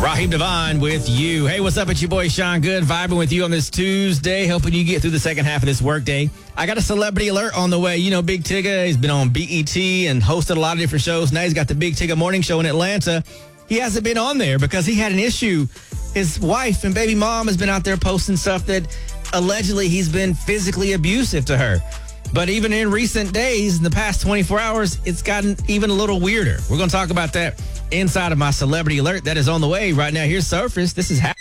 Raheem Devine with you. Hey, what's up? It's your boy Sean Good, vibing with you on this Tuesday, helping you get through the second half of this workday. I got a celebrity alert on the way. You know, Big Tigger, he's been on BET and hosted a lot of different shows. Now he's got the Big Tigger Morning Show in Atlanta. He hasn't been on there because he had an issue. His wife and baby mom has been out there posting stuff that allegedly he's been physically abusive to her. But even in recent days, in the past 24 hours, it's gotten even a little weirder. We're going to talk about that inside of my celebrity alert that is on the way right now. Here's Surface. This is